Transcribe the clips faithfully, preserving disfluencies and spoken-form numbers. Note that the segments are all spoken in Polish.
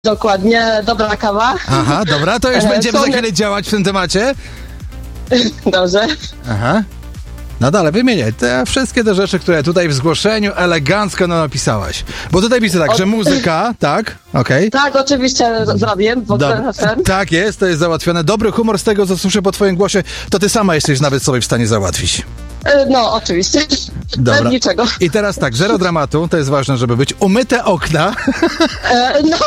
Dokładnie, dobra kawa. Aha, dobra, to już będziemy za Słone- chwilę działać w tym temacie. Dobrze. Aha. No dalej, wymieniaj te wszystkie te rzeczy, które tutaj w zgłoszeniu elegancko nam napisałaś. Bo tutaj widzę tak, Od- że muzyka, tak, okej. Tak, oczywiście z- zrobię, bo Dob- ten. tak jest, to jest załatwione. Dobry humor z tego, co słyszę po twoim głosie, to ty sama jesteś nawet sobie w stanie załatwić. No, oczywiście. Dobra. Bez niczego. I teraz tak, zero dramatu, to jest ważne, żeby być. Umyte okna. E, no,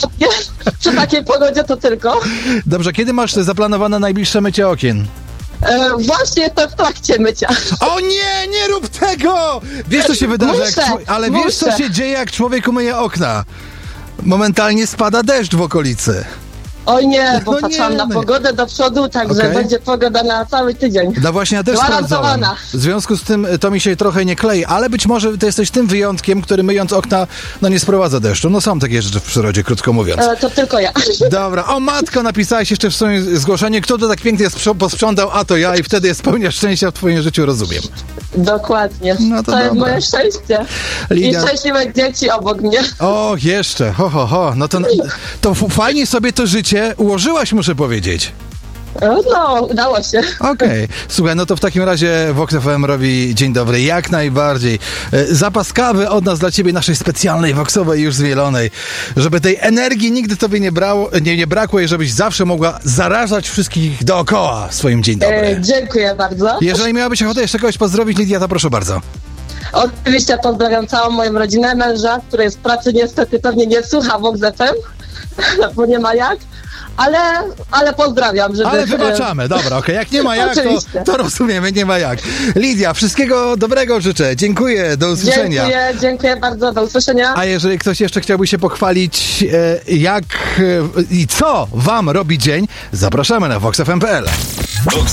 przy takiej pogodzie to tylko. Dobrze, kiedy masz zaplanowane najbliższe mycie okien? E, właśnie jestem w trakcie mycia. O nie, nie rób tego! Wiesz, co się wydarzy, jak Muszę, czło- ale wiesz, co muszę. się dzieje, jak człowiek umyje okna? Momentalnie spada deszcz w okolicy. Oj nie, bo No patrzyłam nie, na no. pogodę do przodu, także Okej. będzie pogoda na cały tydzień. No właśnie, ja też Gwarantowana. sprawdzałem. W związku z tym to mi się trochę nie klei, ale być może ty jesteś tym wyjątkiem, który myjąc okna, no nie sprowadza deszczu. No są takie rzeczy w przyrodzie, krótko mówiąc. E, to tylko ja. Dobra, o matko, napisałeś jeszcze w swoim zgłoszeniu, kto to tak pięknie sprzo- posprzątał, a to ja i wtedy jest pełnia szczęścia w twoim życiu, rozumiem. Dokładnie. No to to jest dobra. moje szczęście. Lidia- I szczęśliwe dzieci obok mnie. O, jeszcze, ho, ho, ho, no to, to f- fajnie sobie to życie ułożyłaś, muszę powiedzieć. E, No, udało się. Okej, słuchaj, no to w takim razie Vox F M robi dzień dobry, jak najbardziej. E, Zapas kawy od nas dla ciebie, naszej specjalnej, voxowej, już zmielonej, żeby tej energii nigdy tobie nie, brało, nie, nie brakło i żebyś zawsze mogła zarażać wszystkich dookoła swoim dzień dobry. E, dziękuję bardzo. Jeżeli miałabyś ochotę jeszcze kogoś pozdrowić, Lidia, to proszę bardzo. Oczywiście pozdrawiam całą moją rodzinę, męża, który jest w pracy, niestety pewnie nie słucha Vox F M, bo nie ma jak, ale, ale pozdrawiam, żeby... Ale wybaczamy, dobra, okej, jak nie ma jak, to, Oczywiście. to rozumiemy, nie ma jak. Lidia, wszystkiego dobrego życzę, dziękuję, do usłyszenia. Dziękuję, dziękuję bardzo, do usłyszenia. A jeżeli ktoś jeszcze chciałby się pochwalić, e, jak e, i co wam robi dzień, zapraszamy na vox f m kropka p l. Vox